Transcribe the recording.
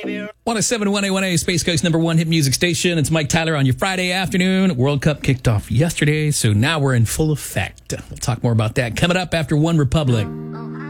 107.1A1A, Space Coast number one hit music station. It's Mike Tyler on your Friday afternoon. World Cup kicked off yesterday, so now we're in full effect. We'll talk more about that coming up after One Republic.